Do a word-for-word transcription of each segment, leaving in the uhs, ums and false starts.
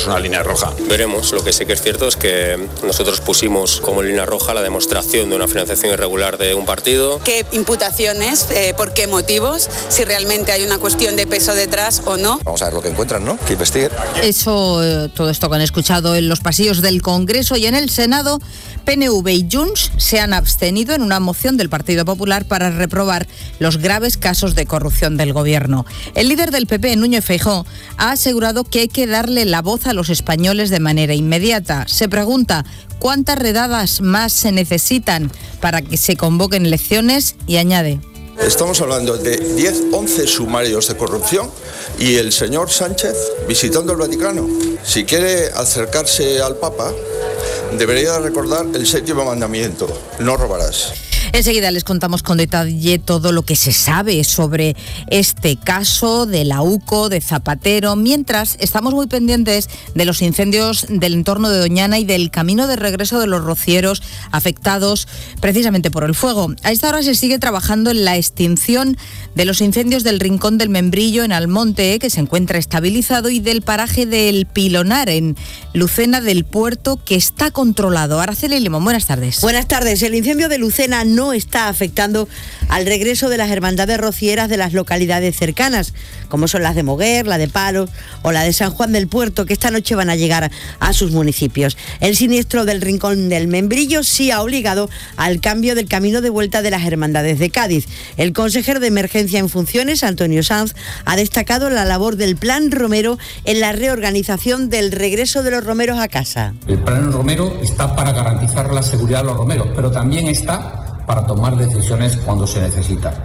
una línea roja. Veremos. Lo que sí que es cierto es que nosotros pusimos como línea roja la demostración de una financiación irregular de un partido. ¿Qué imputaciones? Eh, ¿Por qué motivos? Si realmente hay una cuestión de peso detrás o no. Vamos a ver lo que encuentran, ¿no? Que investiguen. Eso, eh, todo esto que han escuchado en los pasillos del Congreso y en el Senado, P N V y Junts se han abstenido en una moción del Partido Popular para reprobar los graves casos de corrupción del Gobierno. El líder del P P, Núñez Feijóo, ha asegurado que hay que darle la voz a los españoles de manera inmediata. Se pregunta cuántas redadas más se necesitan para que se convoquen elecciones y añade: Estamos hablando de diez, once sumarios de corrupción y el señor Sánchez visitando el Vaticano. Si quiere acercarse al Papa, debería recordar el séptimo mandamiento: no robarás. Enseguida les contamos con detalle todo lo que se sabe sobre este caso de la U C O, de Zapatero, mientras estamos muy pendientes de los incendios del entorno de Doñana y del camino de regreso de los rocieros afectados precisamente por el fuego. A esta hora se sigue trabajando en la extinción de los incendios del Rincón del Membrillo en Almonte, que se encuentra estabilizado, y del paraje del Pilonar en Lucena del Puerto, que está controlado. Araceli Limón, buenas tardes. Buenas tardes. El incendio de Lucena no no está afectando al regreso de las hermandades rocieras de las localidades cercanas, como son las de Moguer, la de Palos o la de San Juan del Puerto, que esta noche van a llegar a sus municipios. El siniestro del Rincón del Membrillo sí ha obligado al cambio del camino de vuelta de las hermandades de Cádiz. El consejero de Emergencia en funciones, Antonio Sanz, ha destacado la labor del Plan Romero en la reorganización del regreso de los romeros a casa. El Plan Romero está para garantizar la seguridad de los romeros, pero también está para tomar decisiones cuando se necesita.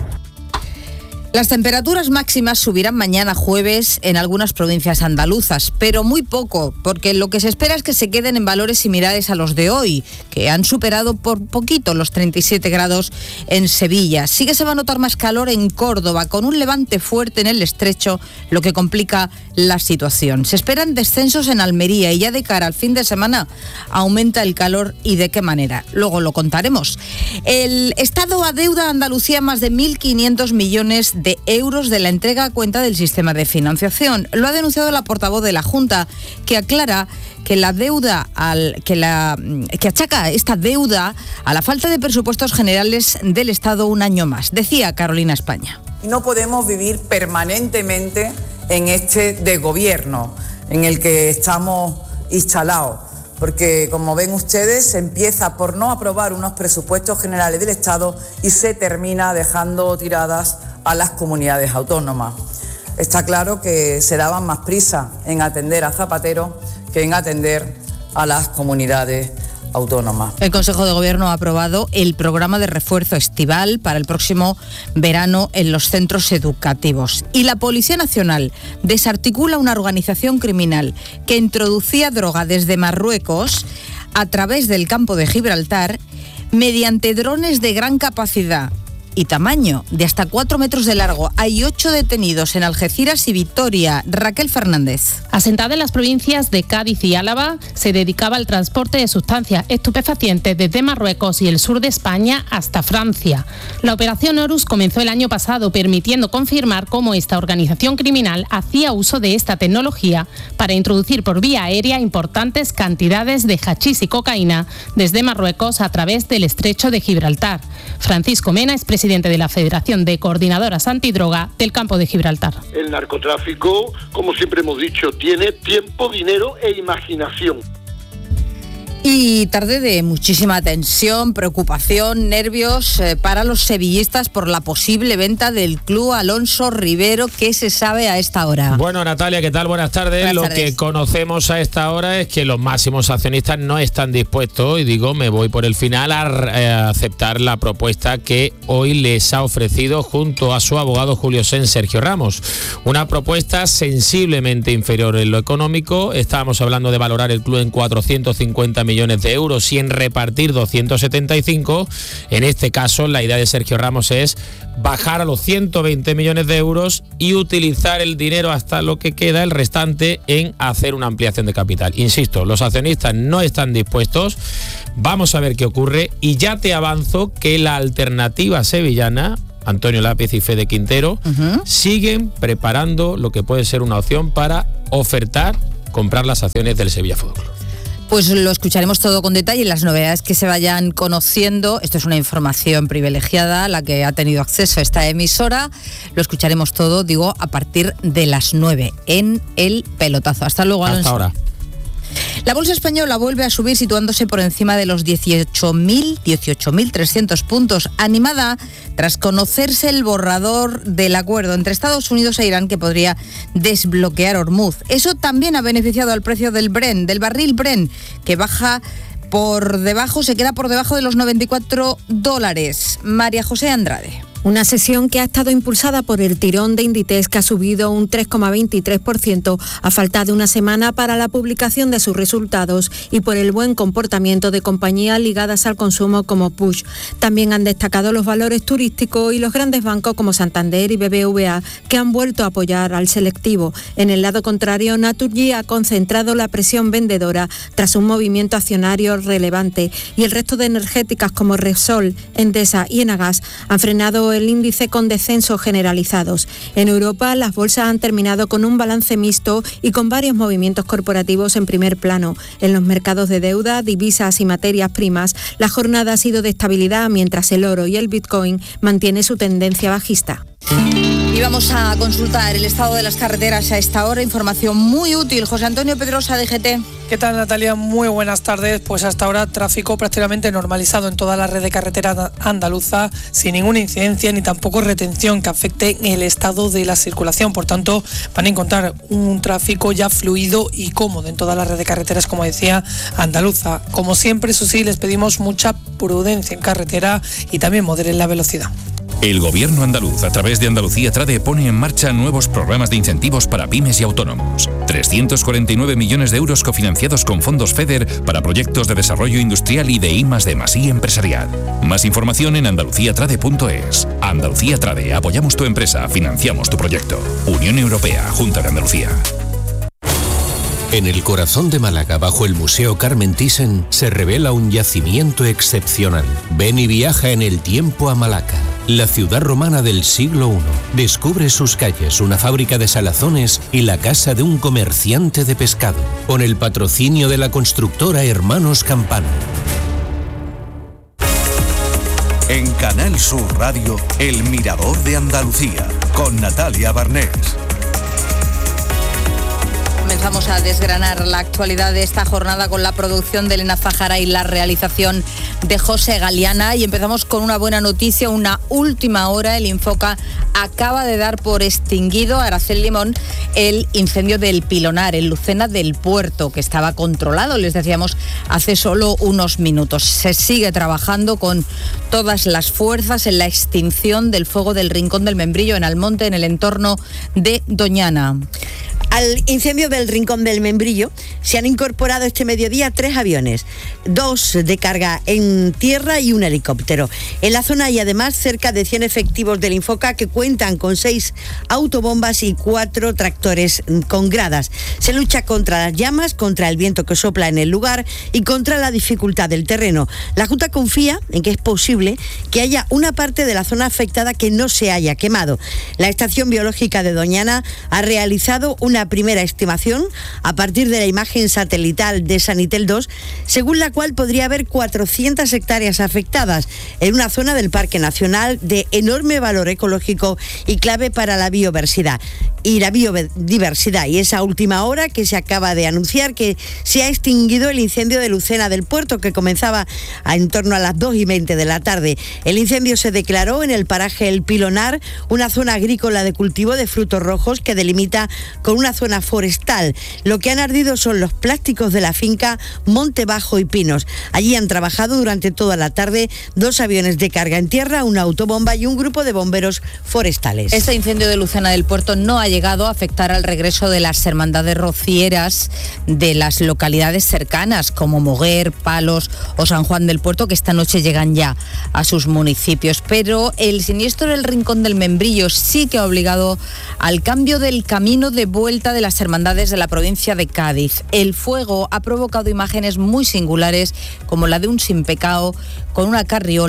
Las temperaturas máximas subirán mañana jueves en algunas provincias andaluzas, pero muy poco, porque lo que se espera es que se queden en valores similares a los de hoy, que han superado por poquito los treinta y siete grados en Sevilla. Sí que se va a notar más calor en Córdoba, con un levante fuerte en el Estrecho, lo que complica la situación. Se esperan descensos en Almería y ya de cara al fin de semana aumenta el calor, y de qué manera. Luego lo contaremos. El Estado adeuda a Andalucía más de mil quinientos millones de de euros de la entrega a cuenta del sistema de financiación. Lo ha denunciado la portavoz de la Junta, que aclara que la deuda al que la que achaca esta deuda a la falta de presupuestos generales del Estado un año más. Decía Carolina España. No podemos vivir permanentemente en este desgobierno en el que estamos instalados, porque como ven ustedes, se empieza por no aprobar unos presupuestos generales del Estado y se termina dejando tiradas a las comunidades autónomas. Está claro que se daban más prisa en atender a Zapatero que en atender a las comunidades autónomas. El Consejo de Gobierno ha aprobado el programa de refuerzo estival para el próximo verano en los centros educativos. Y la Policía Nacional desarticula una organización criminal que introducía droga desde Marruecos a través del campo de Gibraltar mediante drones de gran capacidad y tamaño, de hasta cuatro metros de largo. Hay ocho detenidos en Algeciras y Vitoria. Raquel Fernández. Asentada en las provincias de Cádiz y Álava, se dedicaba al transporte de sustancias estupefacientes desde Marruecos y el sur de España hasta Francia. La operación Horus comenzó el año pasado, permitiendo confirmar cómo esta organización criminal hacía uso de esta tecnología para introducir por vía aérea importantes cantidades de hachís y cocaína desde Marruecos a través del estrecho de Gibraltar. Francisco Mena es presidente de la Federación de Coordinadoras Antidroga del Campo de Gibraltar. El narcotráfico, como siempre hemos dicho, tiene tiempo, dinero e imaginación. Y tarde de muchísima tensión, preocupación, nervios eh, para los sevillistas por la posible venta del club Alonso Rivero. ¿Qué se sabe a esta hora? Bueno, Natalia, ¿qué tal? Buenas tardes. Buenas Lo tardes. que conocemos a esta hora es que los máximos accionistas no están dispuestos, y digo, me voy por el final, a eh, aceptar la propuesta que hoy les ha ofrecido junto a su abogado Julio Sen, Sergio Ramos. Una propuesta sensiblemente inferior en lo económico. Estábamos hablando de valorar el club en cuatrocientos cincuenta millones de euros y en repartir doscientos setenta y cinco. En este caso, la idea de Sergio Ramos es bajar a los ciento veinte millones de euros y utilizar el dinero hasta lo que queda, el restante, en hacer una ampliación de capital. Insisto, los accionistas no están dispuestos. Vamos a ver qué ocurre, y ya te avanzo que la alternativa sevillana, Antonio Lápiz y Fede Quintero, uh-huh. siguen preparando lo que puede ser una opción para ofertar comprar las acciones del Sevilla Fútbol Club. Pues lo escucharemos todo con detalle y las novedades que se vayan conociendo. Esto es una información privilegiada a la que ha tenido acceso esta emisora. Lo escucharemos todo, digo, a partir de las nueve en El Pelotazo. Hasta luego, Alonso. Hasta ahora. La bolsa española vuelve a subir situándose por encima de los dieciocho mil trescientos puntos, animada tras conocerse el borrador del acuerdo entre Estados Unidos e Irán que podría desbloquear Hormuz. Eso también ha beneficiado al precio del Brent, del barril Brent, que baja por debajo, se queda por debajo de los noventa y cuatro dólares. María José Andrade. Una sesión que ha estado impulsada por el tirón de Inditex, que ha subido un tres coma veintitrés por ciento a falta de una semana para la publicación de sus resultados y por el buen comportamiento de compañías ligadas al consumo como Push. También han destacado los valores turísticos y los grandes bancos como Santander y B B V A, que han vuelto a apoyar al selectivo. En el lado contrario, Naturgy ha concentrado la presión vendedora tras un movimiento accionario relevante y el resto de energéticas como Repsol, Endesa y Enagas han frenado el índice con descensos generalizados. En Europa, las bolsas han terminado con un balance mixto y con varios movimientos corporativos en primer plano. En los mercados de deuda, divisas y materias primas, la jornada ha sido de estabilidad, mientras el oro y el Bitcoin mantienen su tendencia bajista. Y vamos a consultar el estado de las carreteras a esta hora. Información muy útil. José Antonio Pedrosa, D G T. ¿Qué tal, Natalia? Muy buenas tardes. Pues hasta ahora tráfico prácticamente normalizado en toda la red de carretera andaluza, sin ninguna incidencia ni tampoco retención que afecte el estado de la circulación. Por tanto, van a encontrar un tráfico ya fluido y cómodo en toda la red de carreteras, como decía, andaluza. Como siempre, eso sí, les pedimos mucha prudencia en carretera y también moderen la velocidad. El Gobierno andaluz, a través de Andalucía Trade, pone en marcha nuevos programas de incentivos para pymes y autónomos. trescientos cuarenta y nueve millones de euros cofinanciados con fondos FEDER para proyectos de desarrollo industrial y de I más D más I empresarial. Más información en andalucía trade punto es. Andalucía Trade, apoyamos tu empresa, financiamos tu proyecto. Unión Europea, Junta de Andalucía. En el corazón de Málaga, bajo el Museo Carmen Thyssen, se revela un yacimiento excepcional. Ven y viaja en el tiempo a Malaca, la ciudad romana del siglo primero. Descubre sus calles, una fábrica de salazones y la casa de un comerciante de pescado, con el patrocinio de la constructora Hermanos Campano. En Canal Sur Radio, El Mirador de Andalucía, con Natalia Barnés. Comenzamos a desgranar la actualidad de esta jornada con la producción de Elena Zahara y la realización de José Galiana. Y empezamos con una buena noticia, una última hora. El Infoca acaba de dar por extinguido, Aracel Limón, el incendio del Pilonar, en Lucena del Puerto, que estaba controlado, les decíamos, hace solo unos minutos. Se sigue trabajando con todas las fuerzas en la extinción del fuego del Rincón del Membrillo, en Almonte, en el entorno de Doñana. Al incendio del Rincón del Membrillo se han incorporado este mediodía tres aviones, dos de carga en tierra y un helicóptero. En la zona hay además cerca de cien efectivos del Infoca que cuentan con seis autobombas y cuatro tractores con gradas. Se lucha contra las llamas, contra el viento que sopla en el lugar y contra la dificultad del terreno. La Junta confía en que es posible que haya una parte de la zona afectada que no se haya quemado. La Estación Biológica de Doñana ha realizado una primera estimación a partir de la imagen satelital de Sanitel dos, según la cual podría haber cuatrocientas hectáreas afectadas en una zona del Parque Nacional de enorme valor ecológico y clave para la biodiversidad. Y la biodiversidad. Y esa última hora que se acaba de anunciar que se ha extinguido el incendio de Lucena del Puerto, que comenzaba a en torno a las dos y veinte de la tarde. El incendio se declaró en el paraje El Pilonar, una zona agrícola de cultivo de frutos rojos que delimita con una zona forestal. Lo que han ardido son los plásticos de la finca Monte Bajo y Pinos. Allí han trabajado durante toda la tarde dos aviones de carga en tierra, una autobomba y un grupo de bomberos forestales. Este incendio de Lucena del Puerto no ha llegado a afectar al regreso de las hermandades rocieras de las localidades cercanas como Moguer, Palos o San Juan del Puerto, que esta noche llegan ya a sus municipios. Pero el siniestro del Rincón del Membrillo sí que ha obligado al cambio del camino de vuelta de las hermandades de la provincia de Cádiz. El fuego ha provocado imágenes muy singulares, como la de un sin pecado con una carriola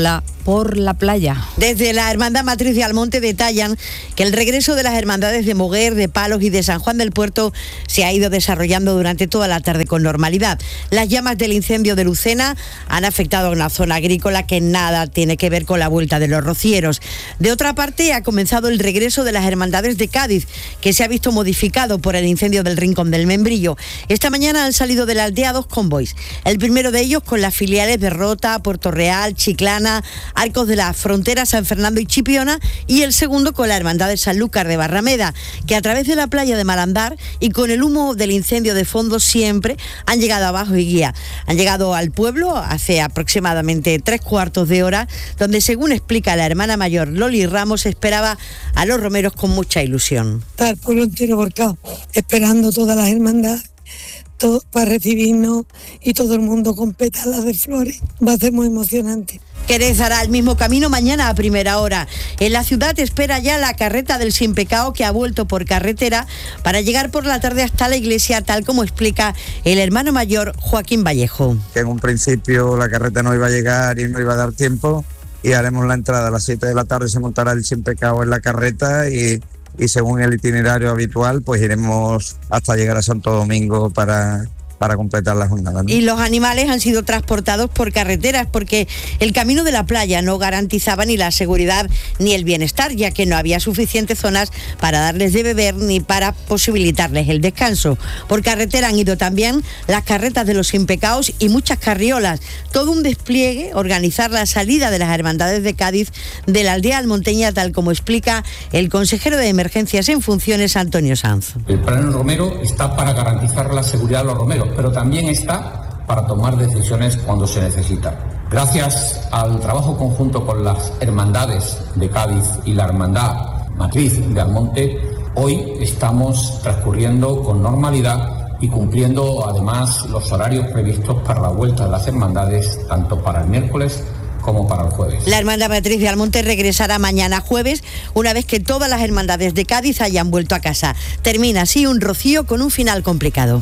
por la playa. Desde la Hermandad Matriz de Almonte detallan que el regreso de las hermandades de Moguer, de Palos y de San Juan del Puerto se ha ido desarrollando durante toda la tarde con normalidad. Las llamas del incendio de Lucena han afectado a una zona agrícola que nada tiene que ver con la vuelta de los rocieros. De otra parte, ha comenzado el regreso de las hermandades de Cádiz, que se ha visto modificado por el incendio del Rincón del Membrillo. Esta mañana han salido de la aldea dos convoys. El primero de ellos con las filiales de Rota, Puerto Real, Chiclana, Arcos de la Frontera, San Fernando y Chipiona, y el segundo con la Hermandad de Sanlúcar de Barrameda, que a través de la playa de Malandar y con el humo del incendio de fondo siempre han llegado abajo y guía. Han llegado al pueblo hace aproximadamente tres cuartos de hora, donde, según explica la hermana mayor Loli Ramos, esperaba a los romeros con mucha ilusión. Está el pueblo entero volcado, esperando todas las hermandades, todo para recibirnos, y todo el mundo con pétalas de flores. Va a ser muy emocionante. Jerez hará el mismo camino mañana a primera hora. En la ciudad espera ya la carreta del Sin Pecado, que ha vuelto por carretera para llegar por la tarde hasta la iglesia, tal como explica el hermano mayor Joaquín Vallejo. Que en un principio la carreta no iba a llegar y no iba a dar tiempo, y haremos la entrada a las siete de la tarde, se montará el Sin Pecado en la carreta y, y según el itinerario habitual pues iremos hasta llegar a Santo Domingo para... para completar la jornada, ¿no? Y los animales han sido transportados por carreteras porque el camino de la playa no garantizaba ni la seguridad ni el bienestar, ya que no había suficientes zonas para darles de beber ni para posibilitarles el descanso. Por carretera han ido también las carretas de los Sin Pecados y muchas carriolas. Todo un despliegue, organizar la salida de las hermandades de Cádiz de la aldea almonteña, tal como explica el consejero de Emergencias en funciones, Antonio Sanz. El plan Romero está para garantizar la seguridad de los romeros, pero también está para tomar decisiones cuando se necesita. Gracias al trabajo conjunto con las hermandades de Cádiz y la Hermandad Matriz de Almonte, hoy estamos transcurriendo con normalidad y cumpliendo además los horarios previstos para la vuelta de las hermandades, tanto para el miércoles como para el jueves. La Hermandad Matriz de Almonte regresará mañana jueves, una vez que todas las hermandades de Cádiz hayan vuelto a casa. Termina así un rocío con un final complicado.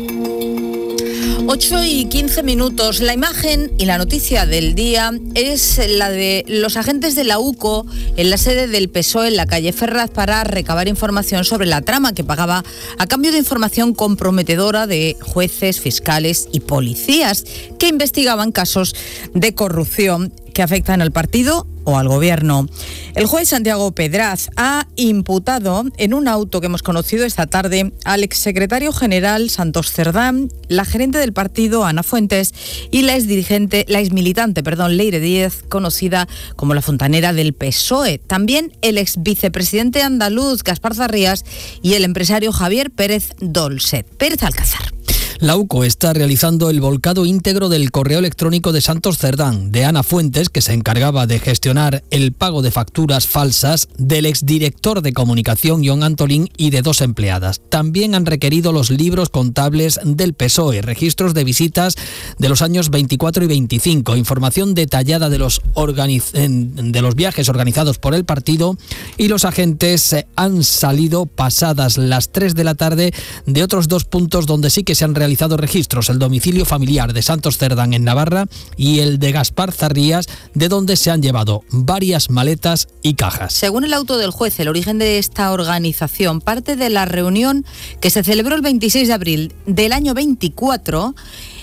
ocho y quince minutos. La imagen y la noticia del día es la de los agentes de la U C O en la sede del P S O E en la calle Ferraz para recabar información sobre la trama que pagaba a cambio de información comprometedora de jueces, fiscales y policías que investigaban casos de corrupción que afectan al partido o al gobierno. El juez Santiago Pedraz ha imputado en un auto que hemos conocido esta tarde al exsecretario general Santos Cerdán, la gerente del partido Ana Fuentes y la exdirigente, la exmilitante, perdón, Leire Díez, conocida como la fontanera del P S O E. También el exvicepresidente andaluz Gaspar Zarrías y el empresario Javier Pérez Dolcet. Pérez Alcázar. La U C O está realizando el volcado íntegro del correo electrónico de Santos Cerdán, de Ana Fuentes, que se encargaba de gestionar el pago de facturas falsas, del exdirector de comunicación John Antolín y de dos empleadas. También han requerido los libros contables del P S O E, registros de visitas de los años veinticuatro y veinticinco, información detallada de los, organiz- de los viajes organizados por el partido, y los agentes han salido pasadas las tres de la tarde de otros dos puntos donde sí que se han realizado realizado registros, el domicilio familiar de Santos Cerdán en Navarra y el de Gaspar Zarrías, de donde se han llevado varias maletas y cajas. Según el auto del juez, el origen de esta organización parte de la reunión que se celebró el veintiséis de abril del año veinticuatro.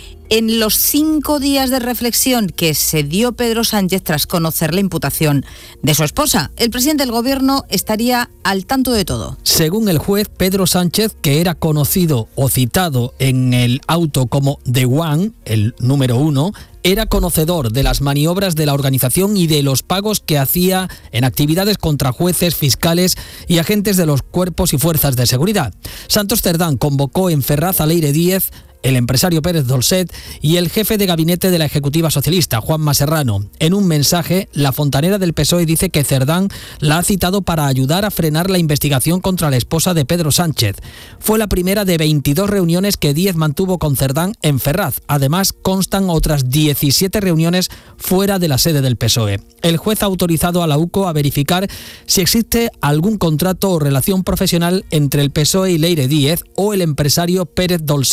En los cinco días de reflexión que se dio Pedro Sánchez tras conocer la imputación de su esposa, el presidente del gobierno estaría al tanto de todo. Según el juez, Pedro Sánchez, que era conocido o citado en el auto como The One, el número uno, era conocedor de las maniobras de la organización y de los pagos que hacía en actividades contra jueces, fiscales y agentes de los cuerpos y fuerzas de seguridad. Santos Cerdán convocó en Ferraz a Leire Díez, el empresario Pérez Dolcet y el jefe de gabinete de la Ejecutiva Socialista, Juanma Serrano. En un mensaje, la fontanera del P S O E dice que Cerdán la ha citado para ayudar a frenar la investigación contra la esposa de Pedro Sánchez. Fue la primera de veintidós reuniones que Díez mantuvo con Cerdán en Ferraz. Además, constan otras diecisiete reuniones fuera de la sede del P S O E. El juez ha autorizado a la U C O a verificar si existe algún contrato o relación profesional entre el P S O E y Leire Díez o el empresario Pérez Dolcet.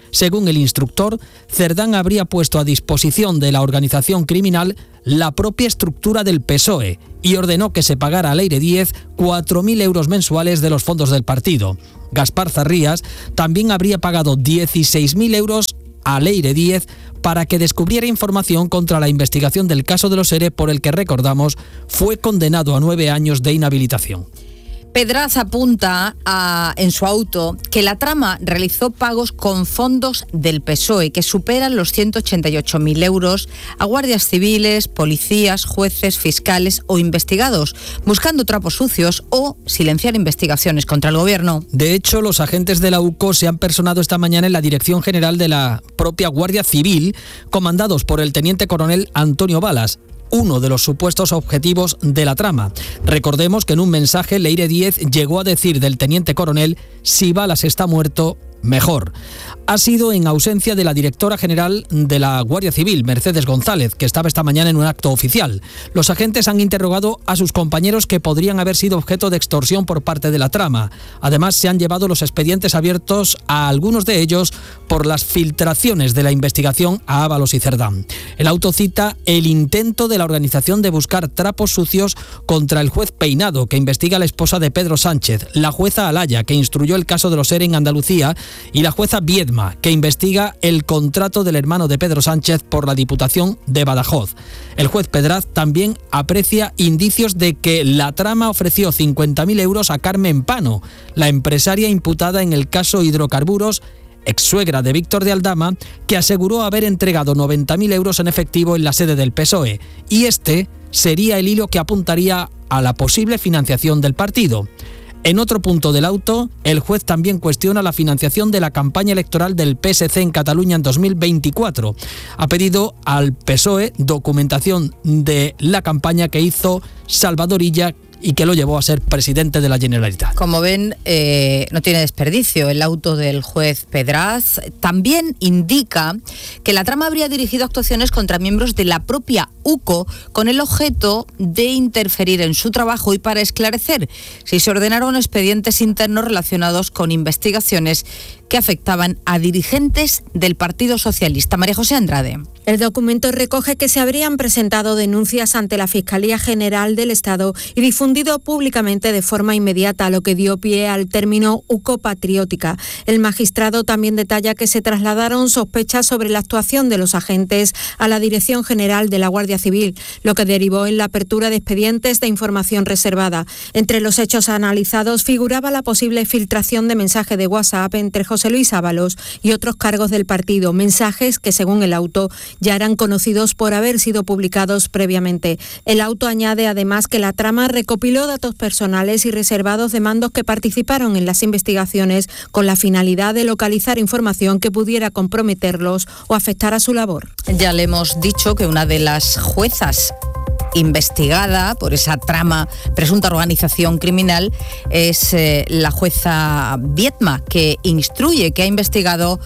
Según el instructor, Cerdán habría puesto a disposición de la organización criminal la propia estructura del P S O E y ordenó que se pagara a Leire Díez cuatro mil euros mensuales de los fondos del partido. Gaspar Zarrías también habría pagado dieciséis mil euros a Leire Díez para que descubriera información contra la investigación del caso de los ERE, por el que, recordamos, fue condenado a nueve años de inhabilitación. Pedraz apunta a, en su auto que la trama realizó pagos con fondos del P S O E que superan los ciento ochenta y ocho mil euros a guardias civiles, policías, jueces, fiscales o investigados, buscando trapos sucios o silenciar investigaciones contra el gobierno. De hecho, los agentes de la U C O se han personado esta mañana en la Dirección General de la propia Guardia Civil, comandados por el teniente coronel Antonio Balas, uno de los supuestos objetivos de la trama. Recordemos que en un mensaje Leire Díez llegó a decir del teniente coronel: si Balas está muerto, mejor. Ha sido en ausencia de la directora general de la Guardia Civil, Mercedes González, que estaba esta mañana en un acto oficial. Los agentes han interrogado a sus compañeros que podrían haber sido objeto de extorsión por parte de la trama. Además, se han llevado los expedientes abiertos a algunos de ellos por las filtraciones de la investigación a Ábalos y Cerdán. El auto cita el intento de la organización de buscar trapos sucios contra el juez Peinado, que investiga a la esposa de Pedro Sánchez, la jueza Alaya, que instruyó el caso de los ERE en Andalucía, y la jueza Viedma, que investiga el contrato del hermano de Pedro Sánchez por la Diputación de Badajoz. El juez Pedraz también aprecia indicios de que la trama ofreció cincuenta mil euros a Carmen Pano, la empresaria imputada en el caso Hidrocarburos, ex-suegra de Víctor de Aldama, que aseguró haber entregado noventa mil euros en efectivo en la sede del P S O E. Y este sería el hilo que apuntaría a la posible financiación del partido. En otro punto del auto, el juez también cuestiona la financiación de la campaña electoral del P S C en Cataluña en dos mil veinticuatro. Ha pedido al P S O E documentación de la campaña que hizo Salvador Illa y que lo llevó a ser presidente de la Generalitat. Como ven, eh, no tiene desperdicio el auto del juez Pedraz. También indica que la trama habría dirigido actuaciones contra miembros de la propia U C O con el objeto de interferir en su trabajo y para esclarecer si se ordenaron expedientes internos relacionados con investigaciones que afectaban a dirigentes del Partido Socialista. María José Andrade. El documento recoge que se habrían presentado denuncias ante la Fiscalía General del Estado y difundido públicamente de forma inmediata, lo que dio pie al término U C O patriótica. El magistrado también detalla que se trasladaron sospechas sobre la actuación de los agentes a la Dirección General de la Guardia Civil, lo que derivó en la apertura de expedientes de información reservada. Entre los hechos analizados figuraba la posible filtración de mensajes de WhatsApp entre José Luis Ábalos y otros cargos del partido, mensajes que, según el auto, ya eran conocidos por haber sido publicados previamente. El auto añade además que la trama recopiló datos personales y reservados de mandos que participaron en las investigaciones con la finalidad de localizar información que pudiera comprometerlos o afectar a su labor. Ya le hemos dicho que una de las juezas investigada por esa trama, presunta organización criminal, es eh, la jueza Viedma, que instruye, que ha investigado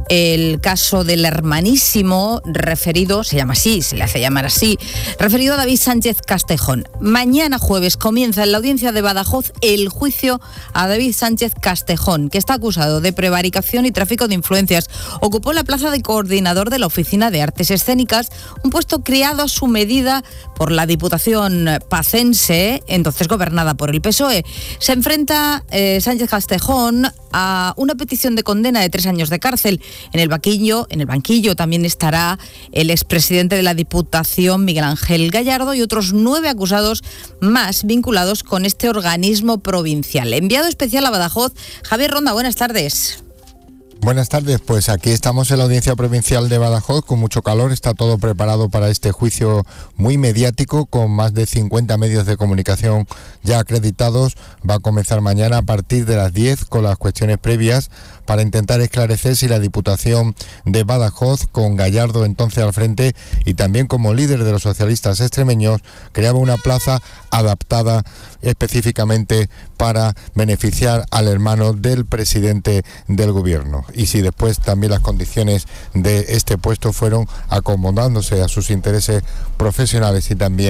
el caso del hermanísimo referido, se llama así, se le hace llamar así, referido a David Sánchez Castejón. Mañana jueves comienza en la audiencia de Badajoz el juicio a David Sánchez Castejón, que está acusado de prevaricación y tráfico de influencias. Ocupó la plaza de coordinador de la Oficina de Artes Escénicas, un puesto creado a su medida por la Diputación pacense, entonces gobernada por el P S O E. Se enfrenta eh, Sánchez Castejón a una petición de condena de tres años de cárcel. En el banquillo, en el banquillo también estará el expresidente de la Diputación, Miguel Ángel Gallardo, y otros nueve acusados más vinculados con este organismo provincial. Enviado especial a Badajoz, Javier Ronda, buenas tardes. Buenas tardes, pues aquí estamos en la Audiencia Provincial de Badajoz con mucho calor, está todo preparado para este juicio muy mediático con más de cincuenta medios de comunicación ya acreditados. Va a comenzar mañana a partir de las diez con las cuestiones previas para intentar esclarecer si la Diputación de Badajoz, con Gallardo entonces al frente y también como líder de los socialistas extremeños, creaba una plaza adaptada específicamente para beneficiar al hermano del presidente del gobierno, y si después también las condiciones de este puesto fueron acomodándose a sus intereses profesionales y también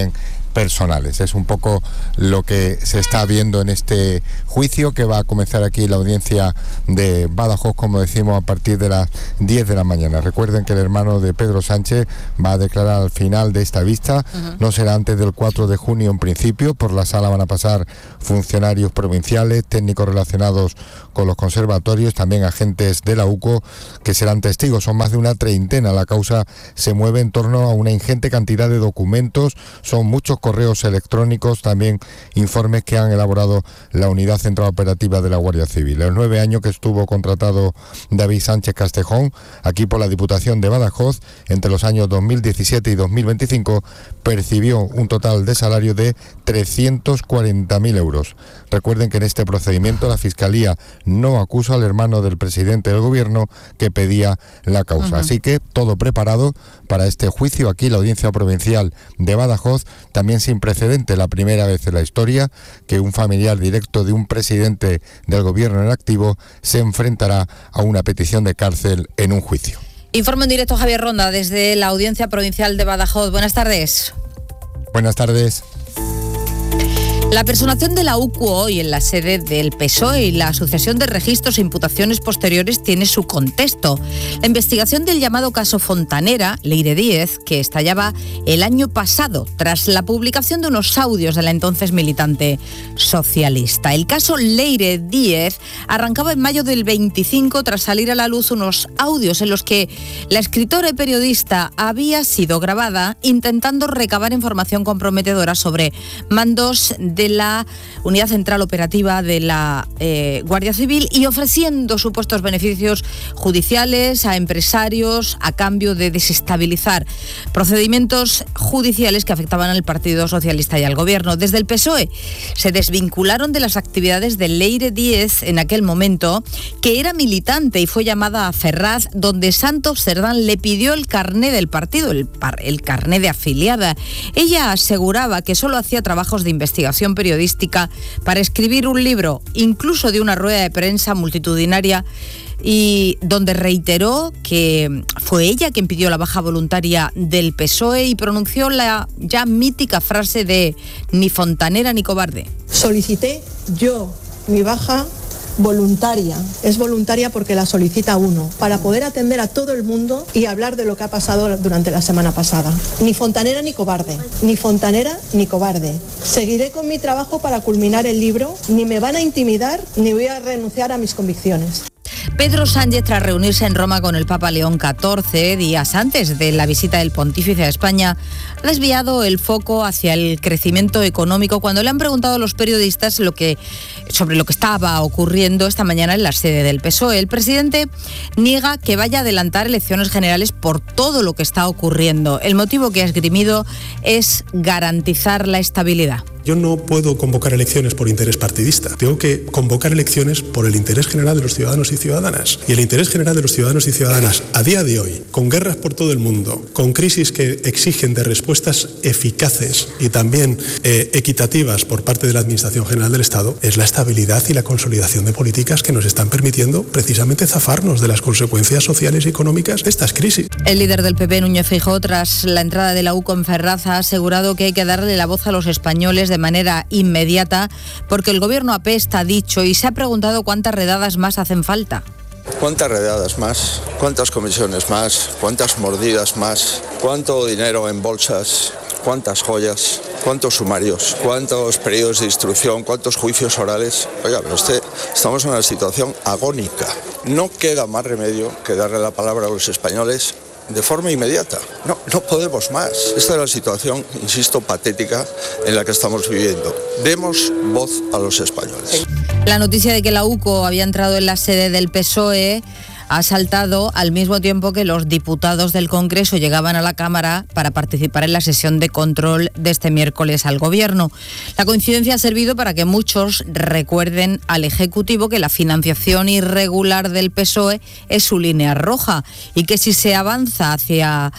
personales. Es un poco lo que se está viendo en este juicio que va a comenzar aquí la audiencia de Badajoz, como decimos, a partir de las diez de la mañana. Recuerden que el hermano de Pedro Sánchez va a declarar al final de esta vista. Uh-huh. No será antes del cuatro de junio en principio. Por la sala van a pasar funcionarios provinciales, técnicos relacionados con los conservatorios, también agentes de la U C O que serán testigos. Son más de una treintena. La causa se mueve en torno a una ingente cantidad de documentos. Son muchos correos electrónicos, también informes que han elaborado la Unidad Central Operativa de la Guardia Civil. Los nueve años que estuvo contratado David Sánchez Castejón aquí por la Diputación de Badajoz, entre los años dos mil diecisiete y dos mil veinticinco, percibió un total de salario de trescientos cuarenta mil euros. Recuerden que en este procedimiento la Fiscalía no acusa al hermano del presidente del Gobierno que pedía la causa. Uh-huh. Así que todo preparado para este juicio aquí, la Audiencia Provincial de Badajoz, también sin precedente, la primera vez en la historia que un familiar directo de un presidente del Gobierno en activo se enfrentará a una petición de cárcel en un juicio. Informe en directo Javier Ronda desde la Audiencia Provincial de Badajoz. Buenas tardes. Buenas tardes. La personación de la U C O hoy en la sede del P S O E y la sucesión de registros e imputaciones posteriores tiene su contexto. La investigación del llamado caso Fontanera, Leire Díez, que estallaba el año pasado tras la publicación de unos audios de la entonces militante socialista. El caso Leire Díez arrancaba en mayo del veinticinco tras salir a la luz unos audios en los que la escritora y periodista había sido grabada intentando recabar información comprometedora sobre mandos de de la Unidad Central Operativa de la eh, Guardia Civil y ofreciendo supuestos beneficios judiciales a empresarios a cambio de desestabilizar procedimientos judiciales que afectaban al Partido Socialista y al Gobierno. Desde el P S O E se desvincularon de las actividades de Leire Díez en aquel momento, que era militante y fue llamada a Ferraz, donde Santos Cerdán le pidió el carné del partido, el, par, el carné de afiliada. Ella aseguraba que solo hacía trabajos de investigación periodística para escribir un libro, incluso de una rueda de prensa multitudinaria, y donde reiteró que fue ella quien pidió la baja voluntaria del P S O E y pronunció la ya mítica frase de ni fontanera ni cobarde. Solicité yo mi baja voluntaria. Es voluntaria porque la solicita uno, para poder atender a todo el mundo y hablar de lo que ha pasado durante la semana pasada. Ni fontanera ni cobarde, ni fontanera ni cobarde. Seguiré con mi trabajo para culminar el libro, ni me van a intimidar, ni voy a renunciar a mis convicciones. Pedro Sánchez, tras reunirse en Roma con el Papa León catorce, días antes de la visita del pontífice a España, ha desviado el foco hacia el crecimiento económico cuando le han preguntado a los periodistas lo que, sobre lo que estaba ocurriendo esta mañana en la sede del P S O E. El presidente niega que vaya a adelantar elecciones generales por todo lo que está ocurriendo. El motivo que ha esgrimido es garantizar la estabilidad. Yo no puedo convocar elecciones por interés partidista. Tengo que convocar elecciones por el interés general de los ciudadanos y ciudadanas. Y el interés general de los ciudadanos y ciudadanas a día de hoy, con guerras por todo el mundo, con crisis que exigen de respuestas eficaces y también eh, equitativas por parte de la Administración General del Estado, es la estabilidad y la consolidación de políticas que nos están permitiendo precisamente zafarnos de las consecuencias sociales y económicas de estas crisis. El líder del P P, Núñez Feijóo, tras la entrada de la U C O en Ferraz, ha asegurado que hay que darle la voz a los españoles de manera inmediata porque el gobierno apesta, ha dicho, y se ha preguntado cuántas redadas más hacen falta. ¿Cuántas redadas más? ¿Cuántas comisiones más? ¿Cuántas mordidas más? ¿Cuánto dinero en bolsas? ¿Cuántas joyas? ¿Cuántos sumarios? ¿Cuántos periodos de instrucción? ¿Cuántos juicios orales? Oiga, pero usted, estamos en una situación agónica. No queda más remedio que darle la palabra a los españoles de forma inmediata. No, no podemos más. Esta es la situación, insisto, patética en la que estamos viviendo. Demos voz a los españoles. La noticia de que la U C O había entrado en la sede del P S O E ha saltado al mismo tiempo que los diputados del Congreso llegaban a la Cámara para participar en la sesión de control de este miércoles al Gobierno. La coincidencia ha servido para que muchos recuerden al Ejecutivo que la financiación irregular del P S O E es su línea roja y que si se avanza hacia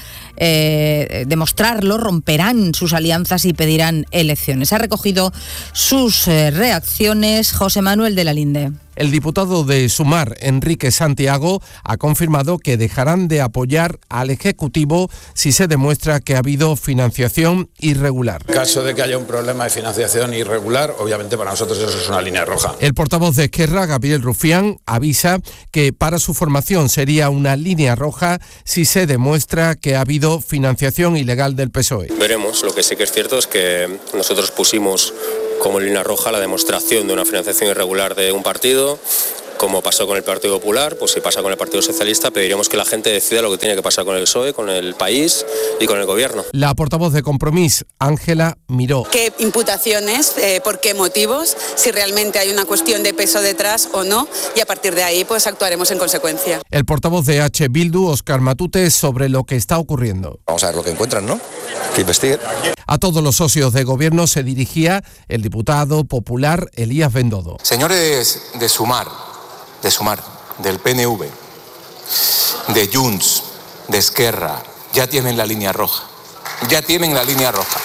eh, demostrarlo, romperán sus alianzas y pedirán elecciones. Ha recogido sus eh, reacciones José Manuel de la Linde. El diputado de Sumar, Enrique Santiago, ha confirmado que dejarán de apoyar al Ejecutivo si se demuestra que ha habido financiación irregular. En caso de que haya un problema de financiación irregular, obviamente para nosotros eso es una línea roja. El portavoz de Esquerra, Gabriel Rufián, avisa que para su formación sería una línea roja si se demuestra que ha habido financiación ilegal del P S O E. Veremos, lo que sí que es cierto es que nosotros pusimos como línea roja la demostración de una financiación irregular de un partido, como pasó con el Partido Popular, pues si pasa con el Partido Socialista, pediremos que la gente decida lo que tiene que pasar con el P S O E, con el país y con el gobierno. La portavoz de Compromís, Ángela Miró. ¿Qué imputaciones, eh, por qué motivos, si realmente hay una cuestión de peso detrás o no? Y a partir de ahí pues actuaremos en consecuencia. El portavoz de H. Bildu, Óscar Matute, sobre lo que está ocurriendo. Vamos a ver lo que encuentran, ¿no? Que investiguen. A todos los socios de gobierno se dirigía el diputado popular Elías Bendodo. Señores de Sumar, de Sumar, del P N V, de Junts, de Esquerra, ya tienen la línea roja. Ya tienen la línea roja.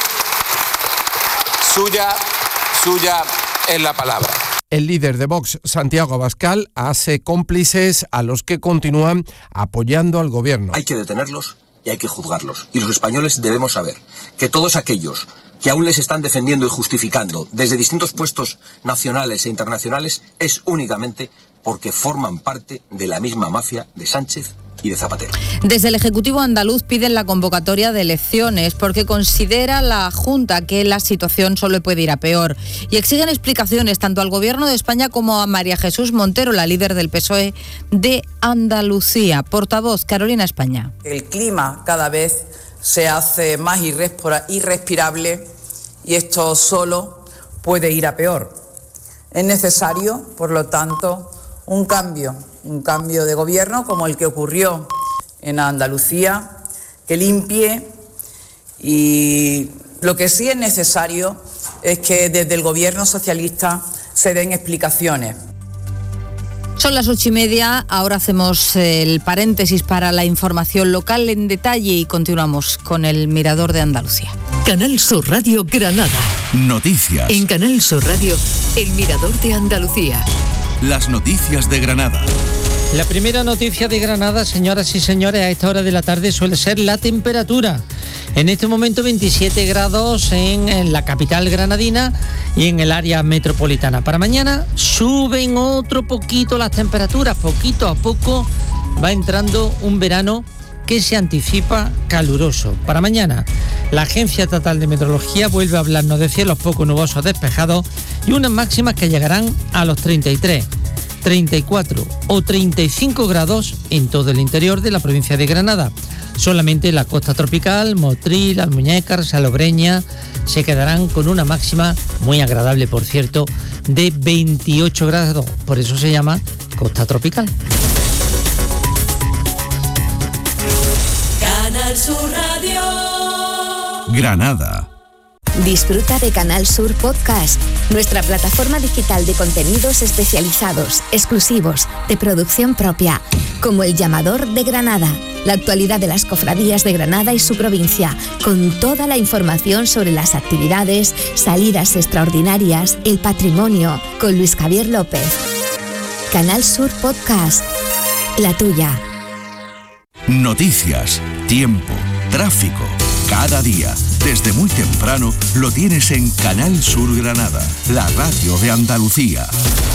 Suya, suya es la palabra. El líder de Vox, Santiago Abascal, hace cómplices a los que continúan apoyando al gobierno. Hay que detenerlos y hay que juzgarlos. Y los españoles debemos saber que todos aquellos que aún les están defendiendo y justificando desde distintos puestos nacionales e internacionales es únicamente porque forman parte de la misma mafia de Sánchez y de Zapatero. Desde el Ejecutivo andaluz piden la convocatoria de elecciones porque considera la Junta que la situación solo puede ir a peor y exigen explicaciones tanto al Gobierno de España como a María Jesús Montero, la líder del P S O E de Andalucía. Portavoz, Carolina España. El clima cada vez se hace más irrespirable y esto solo puede ir a peor. Es necesario, por lo tanto, un cambio, un cambio de gobierno como el que ocurrió en Andalucía, que limpie, y lo que sí es necesario es que desde el gobierno socialista se den explicaciones. Son las ocho y media, ahora hacemos el paréntesis para la información local en detalle y continuamos con el Mirador de Andalucía. Canal Sur Radio Granada. Noticias. En Canal Sur Radio, el Mirador de Andalucía. Las noticias de Granada. La primera noticia de Granada, señoras y señores, a esta hora de la tarde suele ser la temperatura. En este momento veintisiete grados en, en la capital granadina y en el área metropolitana. Para mañana suben otro poquito las temperaturas, poquito a poco va entrando un verano que se anticipa caluroso. Para mañana, la Agencia Estatal de Meteorología vuelve a hablarnos de cielos poco nubosos despejados y unas máximas que llegarán a los treinta y tres, treinta y cuatro o treinta y cinco grados en todo el interior de la provincia de Granada. Solamente la costa tropical, Motril, Almuñécar, Salobreña, se quedarán con una máxima muy agradable, por cierto, de veintiocho grados. Por eso se llama costa tropical. Canal Sur Radio. Granada. Disfruta de Canal Sur Podcast, nuestra plataforma digital de contenidos especializados, exclusivos, de producción propia, como El Llamador de Granada, la actualidad de las cofradías de Granada y su provincia, con toda la información sobre las actividades, salidas extraordinarias, el patrimonio, con Luis Javier López. Canal Sur Podcast, la tuya. Noticias, tiempo, tráfico. Cada día, desde muy temprano, lo tienes en Canal Sur Granada, la radio de Andalucía.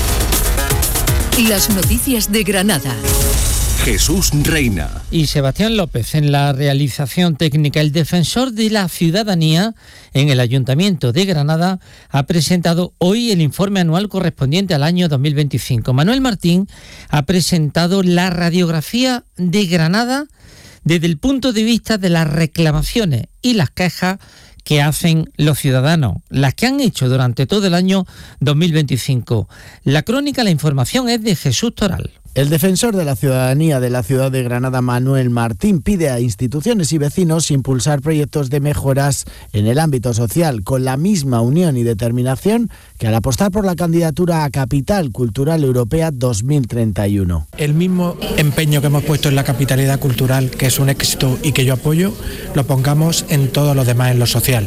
Las noticias de Granada. Jesús Reina. Y Sebastián López en la realización técnica. El defensor de la ciudadanía en el Ayuntamiento de Granada ha presentado hoy el informe anual correspondiente al año dos mil veinticinco. Manuel Martín ha presentado la radiografía de Granada desde el punto de vista de las reclamaciones y las quejas que hacen los ciudadanos, las que han hecho durante todo el año dos mil veinticinco. La crónica, la información es de Jesús Toral. El defensor de la ciudadanía de la ciudad de Granada, Manuel Martín, pide a instituciones y vecinos impulsar proyectos de mejoras en el ámbito social con la misma unión y determinación que al apostar por la candidatura a Capital Cultural Europea dos mil treinta y uno. El mismo empeño que hemos puesto en la capitalidad cultural, que es un éxito y que yo apoyo, lo pongamos en todo lo demás, en lo social.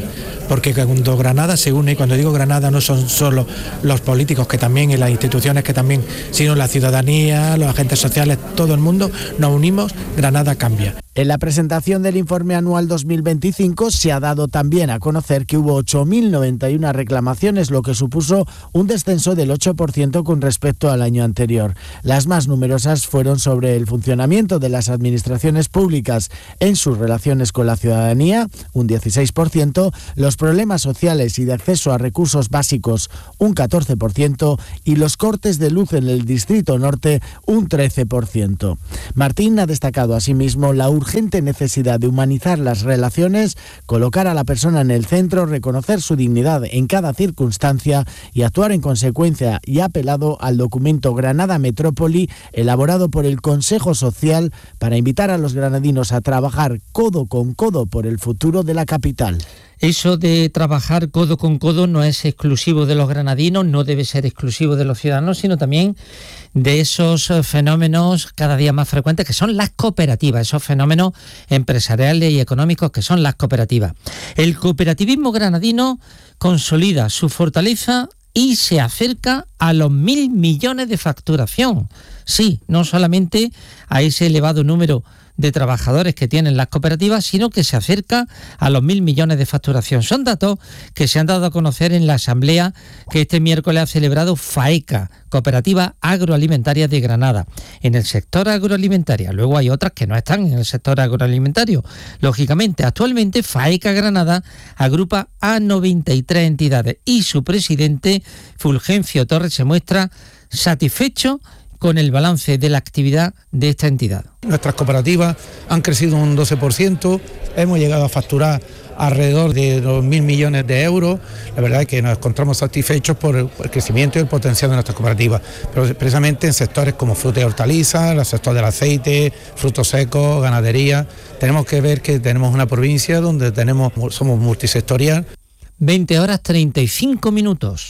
porque cuando Granada se une, y cuando digo Granada no son solo los políticos, que también, y las instituciones que también, sino la ciudadanía, los agentes sociales, todo el mundo, nos unimos, Granada cambia. En la presentación del informe anual dos mil veinticinco se ha dado también a conocer que hubo ocho mil noventa y una reclamaciones, lo que supuso un descenso del ocho por ciento con respecto al año anterior. Las más numerosas fueron sobre el funcionamiento de las administraciones públicas en sus relaciones con la ciudadanía, un dieciséis por ciento, los problemas sociales y de acceso a recursos básicos, un catorce por ciento, y los cortes de luz en el Distrito Norte, un trece por ciento. Martín ha destacado asimismo la urgente necesidad de humanizar las relaciones, colocar a la persona en el centro, reconocer su dignidad en cada circunstancia y actuar en consecuencia, y ha apelado al documento Granada Metrópoli elaborado por el Consejo Social para invitar a los granadinos a trabajar codo con codo por el futuro de la capital. Eso de trabajar codo con codo no es exclusivo de los granadinos, no debe ser exclusivo de los ciudadanos, sino también de esos fenómenos cada día más frecuentes que son las cooperativas, esos fenómenos empresariales y económicos que son las cooperativas. El cooperativismo granadino consolida su fortaleza y se acerca a los mil millones de facturación. Sí, no solamente a ese elevado número de trabajadores que tienen las cooperativas, sino que se acerca a los mil millones de facturación. Son datos que se han dado a conocer en la asamblea que este miércoles ha celebrado FAECA, Cooperativa Agroalimentaria de Granada, en el sector agroalimentario. Luego hay otras que no están en el sector agroalimentario. Lógicamente, actualmente FAECA Granada agrupa a noventa y tres entidades y su presidente, Fulgencio Torres, se muestra satisfecho con el balance de la actividad de esta entidad. Nuestras cooperativas han crecido un doce por ciento, hemos llegado a facturar alrededor de dos mil millones de euros. La verdad es que nos encontramos satisfechos por el, por el crecimiento y el potencial de nuestras cooperativas, pero precisamente en sectores como fruta y hortalizas, el sector del aceite, frutos secos, ganadería. Tenemos que ver que tenemos una provincia donde tenemos somos multisectorial. veinte horas treinta y cinco minutos.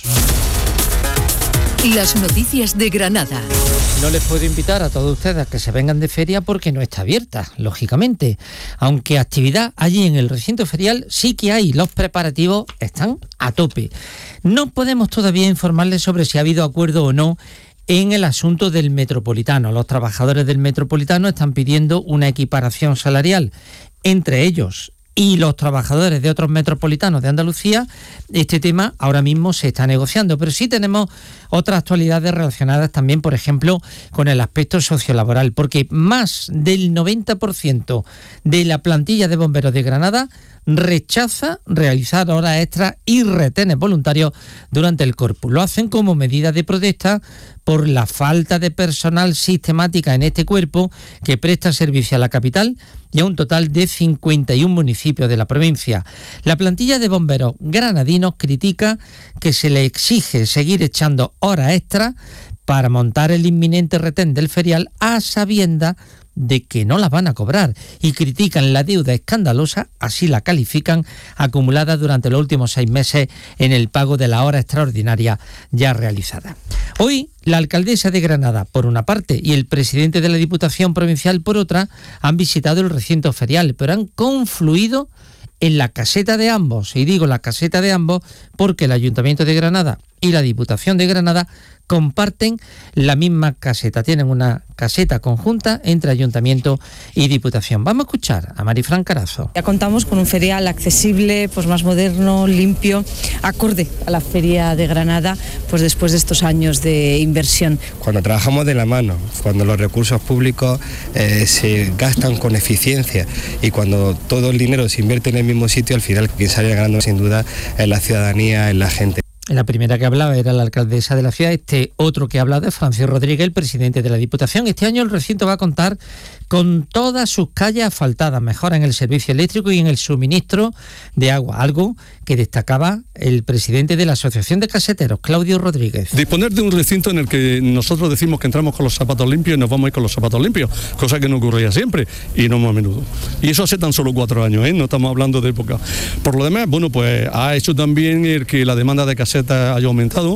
Las noticias de Granada. No les puedo invitar a todos ustedes a que se vengan de feria porque no está abierta, lógicamente. Aunque actividad allí en el recinto ferial sí que hay, los preparativos están a tope. No podemos todavía informarles sobre si ha habido acuerdo o no en el asunto del Metropolitano. Los trabajadores del Metropolitano están pidiendo una equiparación salarial entre ellos y los trabajadores de otros metropolitanos de Andalucía. Este tema ahora mismo se está negociando, pero sí tenemos otras actualidades relacionadas también, por ejemplo, con el aspecto sociolaboral, porque más del noventa por ciento de la plantilla de bomberos de Granada rechaza realizar horas extras y retenes voluntarios durante el corpus. Lo hacen como medida de protesta por la falta de personal sistemática en este cuerpo que presta servicio a la capital y a un total de cincuenta y un municipios de la provincia. La plantilla de bomberos granadinos critica que se le exige seguir echando horas extras para montar el inminente retén del ferial a sabiendas de que no las van a cobrar, y critican la deuda escandalosa, así la califican, acumulada durante los últimos seis meses en el pago de la hora extraordinaria ya realizada. Hoy, la alcaldesa de Granada, por una parte, y el presidente de la Diputación Provincial, por otra, han visitado el recinto ferial, pero han confluido en la caseta de ambos, y digo la caseta de ambos porque el Ayuntamiento de Granada y la Diputación de Granada comparten la misma caseta, tienen una caseta conjunta entre Ayuntamiento y Diputación. Vamos a escuchar a Marifran Carazo. Ya contamos con un ferial accesible, pues más moderno, limpio, acorde a la Feria de Granada, pues después de estos años de inversión. Cuando trabajamos de la mano, cuando los recursos públicos eh, se gastan con eficiencia y cuando todo el dinero se invierte en el mismo sitio, al final quien sale ganando sin duda es la ciudadanía, es la gente. La primera que hablaba era la alcaldesa de la ciudad, este otro que ha hablado es Francis Rodríguez, el presidente de la Diputación. Este año el recinto va a contar con todas sus calles asfaltadas, mejora en el servicio eléctrico y en el suministro de agua, algo que destacaba el presidente de la Asociación de Caseteros, Claudio Rodríguez. Disponer de un recinto en el que nosotros decimos que entramos con los zapatos limpios y nos vamos a ir con los zapatos limpios, cosa que no ocurría siempre y no muy a menudo. Y eso hace tan solo cuatro años, ¿eh? No estamos hablando de época. Por lo demás, bueno, pues ha hecho también el que la demanda de casetas haya aumentado.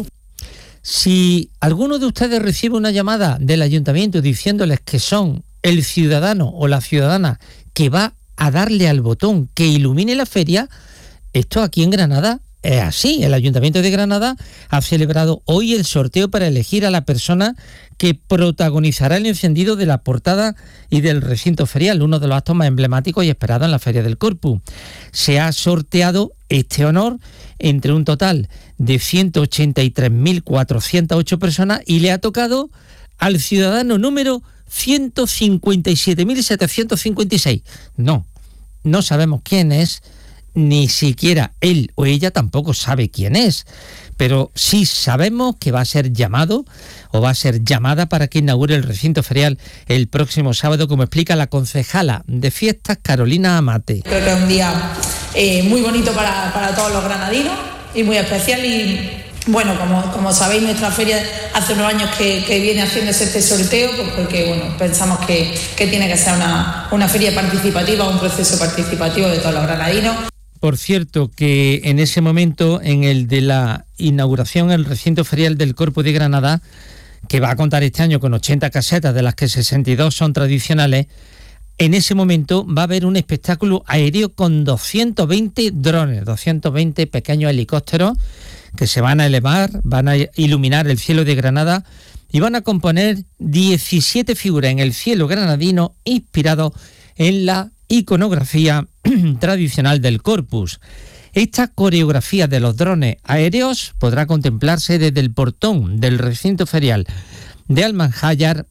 Si alguno de ustedes recibe una llamada del ayuntamiento diciéndoles que son el ciudadano o la ciudadana que va a darle al botón que ilumine la feria, Esto aquí en Granada es así. El Ayuntamiento de Granada ha celebrado hoy el sorteo para elegir a la persona que protagonizará el encendido de la portada y del recinto ferial, uno de los actos más emblemáticos y esperados en la Feria del Corpus. Se ha sorteado este honor entre un total de ciento ochenta y tres mil cuatrocientas ocho personas y le ha tocado al ciudadano número ciento cincuenta y siete mil setecientos cincuenta y seis. No, no sabemos quién es, ni siquiera él o ella tampoco sabe quién es, pero sí sabemos que va a ser llamado o va a ser llamada para que inaugure el recinto ferial el próximo sábado, como explica la concejala de fiestas, Carolina Amate. Creo que es un día eh, muy bonito para, para todos los granadinos y muy especial y bueno, como, como sabéis, nuestra feria hace unos años que, que viene haciéndose este sorteo, pues porque bueno, pensamos que, que tiene que ser una, una feria participativa, un proceso participativo de todos los granadinos. Por cierto, que en ese momento, en el de la inauguración del recinto ferial del Corpus de Granada, que va a contar este año con ochenta casetas, de las que sesenta y dos son tradicionales, en ese momento va a haber un espectáculo aéreo con doscientos veinte drones, doscientos veinte pequeños helicópteros que se van a elevar, van a iluminar el cielo de Granada y van a componer diecisiete figuras en el cielo granadino inspirado en la iconografía tradicional del Corpus. Esta coreografía de los drones aéreos podrá contemplarse desde el portón del recinto ferial de Almanjayar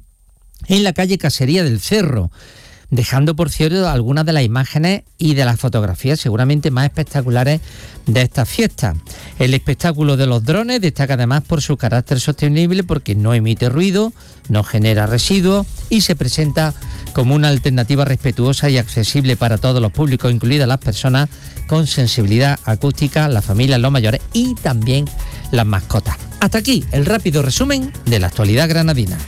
en la calle Casería del Cerro, dejando por cierto algunas de las imágenes y de las fotografías seguramente más espectaculares de esta fiesta. El espectáculo de los drones destaca además por su carácter sostenible, porque no emite ruido, no genera residuos y se presenta como una alternativa respetuosa y accesible para todos los públicos, incluidas las personas con sensibilidad acústica, las familias, los mayores y también las mascotas. Hasta aquí el rápido resumen de la actualidad granadina.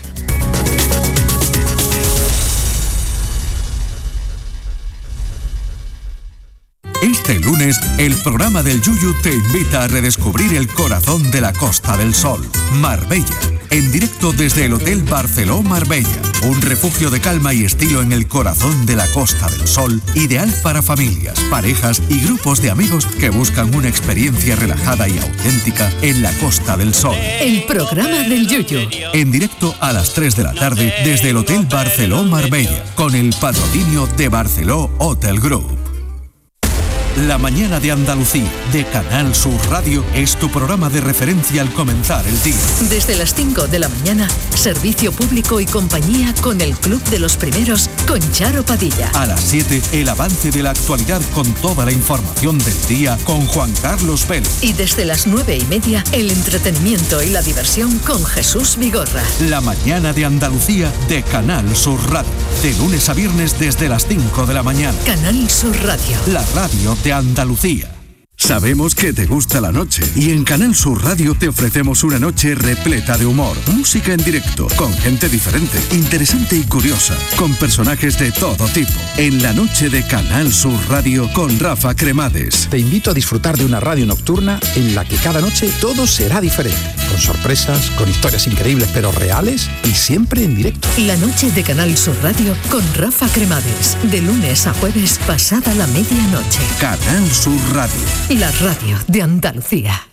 Este lunes, el programa del Yuyu te invita a redescubrir el corazón de la Costa del Sol, Marbella, en directo desde el Hotel Barceló Marbella, un refugio de calma y estilo en el corazón de la Costa del Sol, ideal para familias, parejas y grupos de amigos que buscan una experiencia relajada y auténtica en la Costa del Sol. El programa del Yuyu. En directo a las tres de la tarde desde el Hotel Barceló Marbella, con el patrocinio de Barceló Hotel Group. La mañana de Andalucía, de Canal Sur Radio, es tu programa de referencia al comenzar el día. Desde las cinco de la mañana, servicio público y compañía con el Club de los Primeros, con Charo Padilla. A las siete, el avance de la actualidad con toda la información del día con Juan Carlos Vélez. Y desde las nueve y media, el entretenimiento y la diversión con Jesús Vigorra. La mañana de Andalucía, de Canal Sur Radio, de lunes a viernes desde las cinco de la mañana. Canal Sur Radio. La radio de Andalucía. Sabemos que te gusta la noche y en Canal Sur Radio te ofrecemos una noche repleta de humor, música en directo, con gente diferente, interesante y curiosa, con personajes de todo tipo. En la noche de Canal Sur Radio con Rafa Cremades. Te invito a disfrutar de una radio nocturna en la que cada noche todo será diferente, con sorpresas, con historias increíbles pero reales y siempre en directo. La noche de Canal Sur Radio con Rafa Cremades, de lunes a jueves pasada la medianoche. Canal Sur Radio. La radio de Andalucía.